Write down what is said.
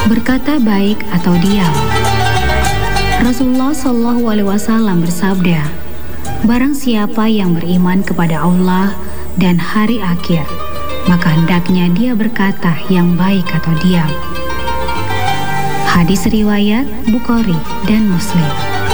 berkata baik atau diam. Rasulullah SAW bersabda, barang siapa yang beriman kepada Allah dan hari akhir, maka hendaknya dia berkata yang baik atau diam. Hadis riwayat Bukhari dan Muslim.